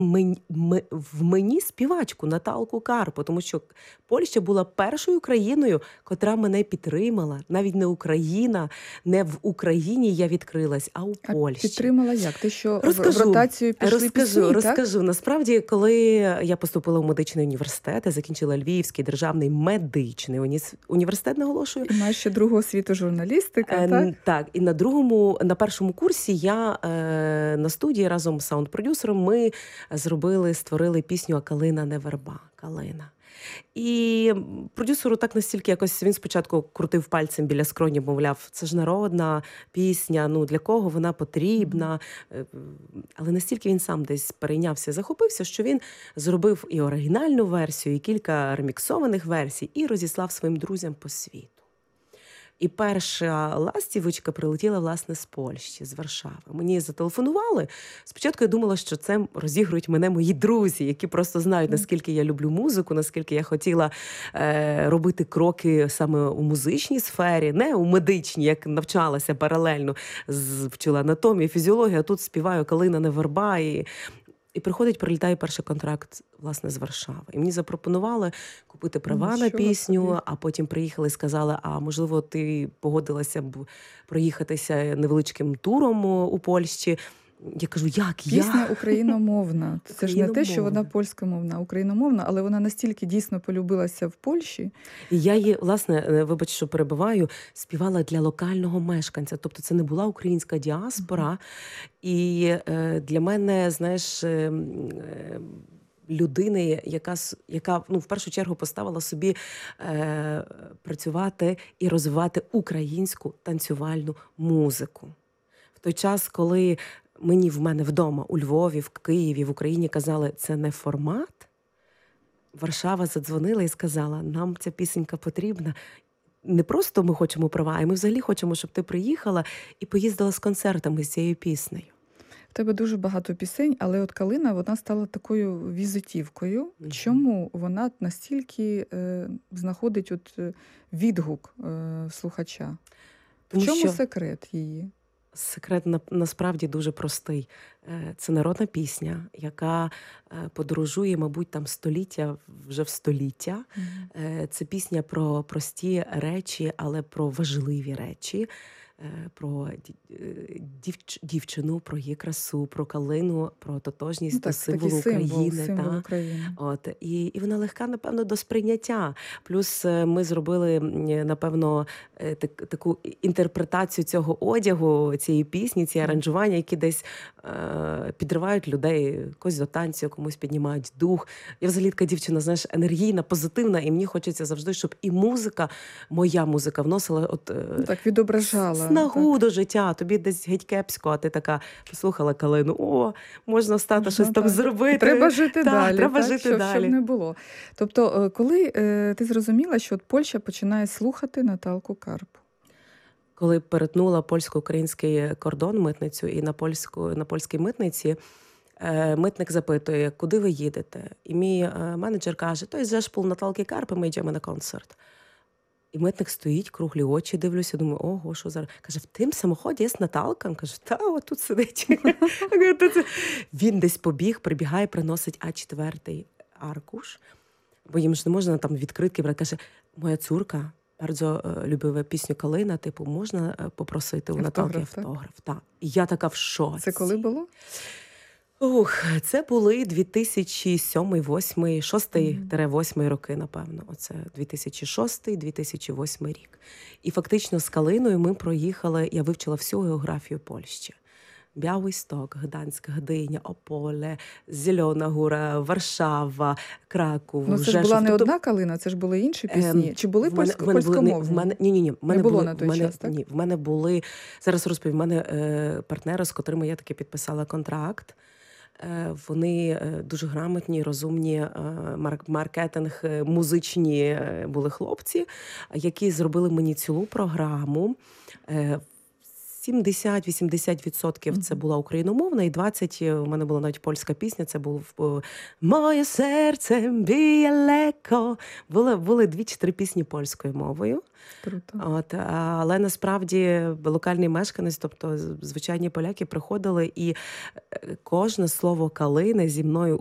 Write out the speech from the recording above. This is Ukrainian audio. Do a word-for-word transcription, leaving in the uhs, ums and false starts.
Мен ме в мені співачку Наталку Карпу, тому що Польща була першою країною, котра мене підтримала. Навіть не Україна, не в Україні я відкрилась, а у А Польщі. підтримала як? Те, що в в Розкажу, ротацію пішли розкажу, пісні, так? розкажу. Насправді, коли я поступила в медичний університет, я закінчила Львівський державний медичний уніс університет, наголошую. І маєш ще другу освіту журналістика, Е, так? н так, і на другому на першому курсі я, е, на студії разом з саунд-продюсером ми зробили, створили пісню «А калина не верба, калина». І продюсеру так настільки якось він спочатку крутив пальцем біля скроні, мовляв, це ж народна пісня, ну для кого вона потрібна. Е, Але настільки він сам десь перейнявся, захопився, що він зробив і оригінальну версію, і кілька реміксованих версій, і розіслав своїм друзям по світу. І перша ластівочка прилетіла, власне, з Польщі, з Варшави. Мені зателефонували. Спочатку я думала, що це розігрують мене мої друзі, які просто знають, наскільки я люблю музику, наскільки я хотіла е, робити кроки саме у музичній сфері, не у медичній, як навчалася паралельно, з, вчила анатомію, фізіологію, а тут співаю «Калина не верба». І І приходить, прилітає перший контракт, власне, з Варшави. І мені запропонували купити права на Нічого пісню, собі. а потім приїхали і сказали, а можливо, ти погодилася б проїхатися невеличким туром у Польщі. Я кажу, як Пісня я? україномовна. Це ж не те, що вона Україномовна. польськомовна, а україномовна, але вона настільки дійсно полюбилася в Польщі. І я її, власне, е, вибач, що перебиваю, співала для локального мешканця. Тобто це не була українська діаспора. І е, для мене, знаєш, е, м, е, людини, яка, с- яка ну, в першу чергу поставила собі е, працювати і розвивати українську танцювальну музику. В той час, коли мені в мене вдома, у Львові, в Києві, в Україні казали, це не формат, Варшава задзвонила і сказала, нам ця пісенька потрібна. Не просто ми хочемо права, а ми взагалі хочемо, щоб ти приїхала і поїздила з концертами з цією піснею. В тебе дуже багато пісень, але от «Калина» вона стала такою візитівкою. Мгм. Чому вона настільки е, знаходить от е, відгук е, слухача? В Тому чому що секрет її? секрет на- насправді дуже простий. Е, Це народна пісня, яка е, подорожує, мабуть, там століття, вже в століття. Мгм. Е, Це пісня про прості речі, але про важливі речі. Е, Про ді- е, дівч- дівчину, про її красу, про калину, про Ну тотожність до так, такий символу символ, України. символ Та? України. От, і, і вона легка, напевно, до сприйняття. Плюс е, ми зробили, м, е, напевно, е, так, таку інтерпретацію цього одягу, цієї пісні, ці Так. аранжування, які десь е, підривають людей, когось до танцю, комусь піднімають дух. Я взагалі така дівчина, знаєш, енергійна, позитивна, і мені хочеться завжди, щоб і музика, моя музика, вносила от, е, Ну так, відображала. снагу Так. до життя. Тобі десь геть кепсько, а ти така послухала калину, о, можна встати, Можна щось там так. І зробити. треба жити Так, далі, треба так? жити Щоб, щоб далі. не було. Тобто, е, коли е, ти зрозуміла, що от Польща починає слухати Наталку Карпу? Коли перетнула польсько-український кордон, митницю, і на польську на польській митниці е, митник запитує, куди ви їдете? І мій е, менеджер каже, то є Зешпул Наталки Карпи, ми йдемо на концерт. І митник стоїть, круглі очі, дивлюся, думаю, ого, що зараз? Каже, в тим самоході є Наталка? Він каже, та, от тут сидить. Я кажу, «Та це». Він десь побіг, прибігає, приносить а чотири аркуш, бо їм ж не можна там відкритки брати. Каже, моя цурка дуже е, любила пісню «Калина», типу, можна е, попросити у Наталки Автограф, так? автограф? Так. І я така в шоці. Це коли було? Ух, це були дві тисячі сьомий, восьмий, шостий-восьмий роки, напевно. Оце дві тисячі шостий, дві тисячі восьмий рік. І фактично з Калиною ми проїхали, я вивчила всю географію Польщі. Бяłystok, Гданськ, Гдиня, Ополе, Зелена Гора, Варшава, Краков, Ну це ж Жешув. була не Тобто, одна «Калина», це ж були інші ем, пісні. Чи були в мене, польсько- в мене були не- в польськомовні? мене ні, ні, ні. В Не мене було були на в той мене час, так? ні. В мене були зараз розповім. В мене е, партнери, з котрими я таки підписала контракт. Е, Вони е, дуже грамотні, розумні, е, марк- маркетинг, е, музичні е, були хлопці, які зробили мені цілу програму. Е, сімдесят-вісімдесят відсотків це Мгм. була україномовна, і двадцять е, у мене була навіть польська пісня, це був е, «Моє серце б'є легко». Були, були дві чи три пісні польською мовою. Круто. От, але насправді локальний мешканець, тобто з- звичайні поляки приходили, і е, кожне слово калини зі мною